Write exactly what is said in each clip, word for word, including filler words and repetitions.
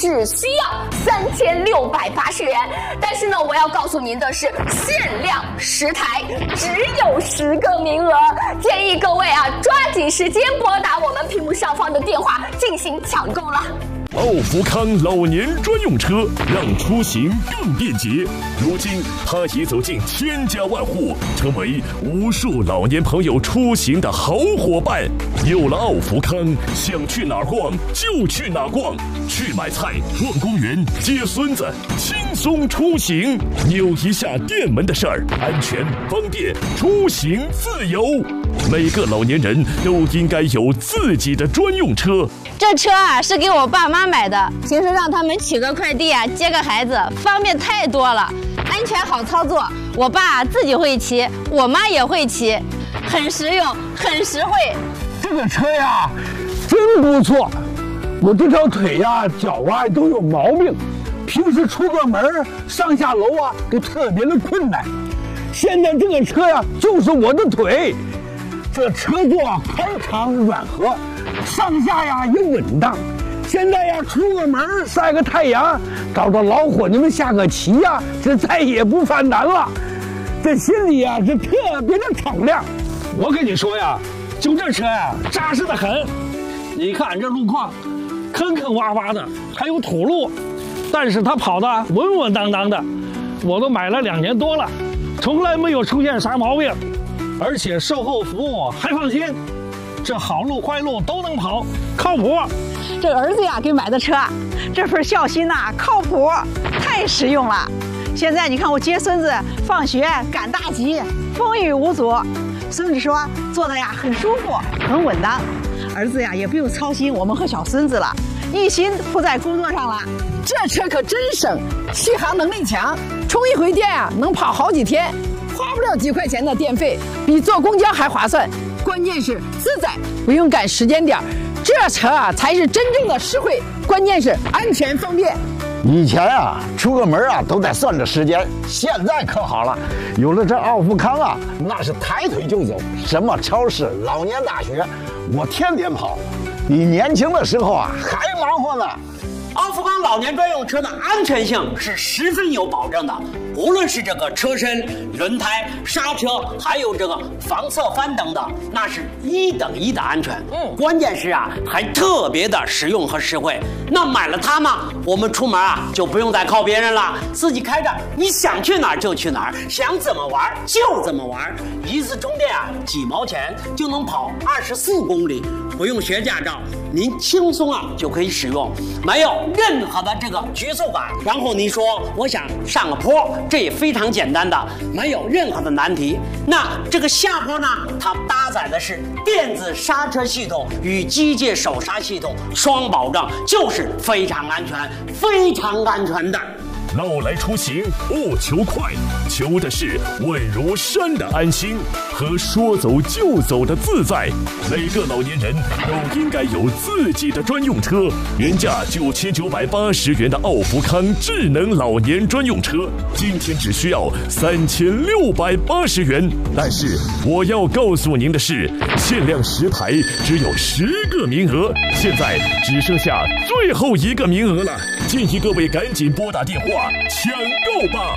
只需要三千六百八十元。但是呢，我要告诉您的是，限量十台，只有十个名额，建议各位啊抓紧时间拨打我们屏幕上方的电话进行抢购了。 奥福康老年专用车让出行更便捷，如今它已走进千家万户，成为无数老年朋友出行的好伙伴。有了奥福康，想去哪儿逛就去哪儿逛，去买菜、逛公园、接孙子，轻松出行。扭一下电门的事儿，安全、方便、出行自由。每个老年人都应该有自己的专用车。 这车啊是给我爸妈买的，平时让他们取个快递啊、接个孩子，方便太多了，安全好操作。我爸自己会骑，我妈也会骑，很实用，很实惠。 这个车呀，真不错。我这条腿呀、脚啊都有毛病，平时出个门、上下楼啊都特别的困难。现在这个车呀，就是我的腿。这车座啊宽敞软和，上下呀也稳当。现在呀，出个门晒个太阳，找着老伙计们下个棋呀，这再也不犯难了。这心里呀是特别的敞亮。我跟你说呀，就这车呀，扎实的很。你看这路况，坑坑洼洼的，还有土路，但是它跑得稳稳当当的。我都买了两年多了，从来没有出现啥毛病。而且售后服务还放心，这好路坏路都能跑，靠谱。 这儿子呀给买的车，这份孝心呐、啊，靠谱，太实用了。现在你看我接孙子放学赶大集，风雨无阻。孙子说坐的呀很舒服，很稳当。儿子呀也不用操心我们和小孙子了，一心扑在工作上了。 这车可真省，续航能力强，充一回电啊能跑好几天。花不了几块钱的电费，比坐公交还划算。关键是自在，不用赶时间点，这车啊才是真正的实惠。关键是安全方便。 以前啊，出个门啊都得算着时间，现在可好了，有了这奥福康啊，那是抬腿就走，什么超市、老年大学，我天天跑，比年轻的时候啊还忙活呢。 奥福康老年专用车的安全性是十分有保证的，无论是这个车身、轮胎、刹车，还有这个防侧翻等等，那是一等一的安全。嗯，关键是啊，还特别的实用和实惠。那买了它嘛，我们出门啊就不用再靠别人了，自己开着，你想去哪儿就去哪儿，想怎么玩就怎么玩。一次充电啊，几毛钱就能跑二十四公里，不用学驾照，您轻松啊就可以使用，没有任何的这个局促感。然后你说我想上个坡，这也非常简单的，没有任何的难题。那这个下坡呢，它搭载的是电子刹车系统与机械手刹系统双保证，就是非常安全非常安全的。 老来出行不求快，求的是稳如山的安心和说走就走的自在。每个老年人都应该有自己的专用车。原价九千九百八十元的奥福康智能老年专用车，今天只需要三千六百八十元。但是我要告诉您的是，限量十台，只有十个名额，现在只剩下最后一个名额了。建议各位赶紧拨打电话抢购吧！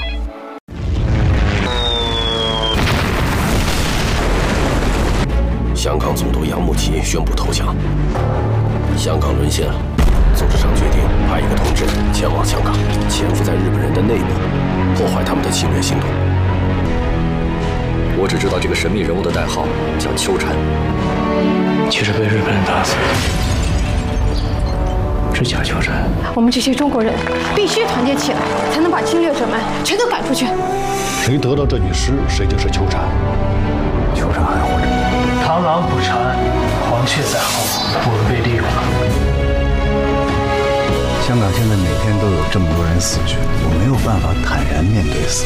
香港总督杨慕琦宣布投降，香港沦陷了。组织上决定派一个同志前往香港，潜伏在日本人的内部，破坏他们的侵略行动。我只知道这个神秘人物的代号叫秋蝉， 其实被日本人打死。是假秋蝉。 我们这些中国人必须团结起来，才能把侵略者们全都赶出去。 谁得到这具尸，谁就是秋蝉。 秋蝉还活着。螳螂捕蝉，黄雀在后，我们被利用了。 香港现在每天都有这么多人死去，我没有办法坦然面对死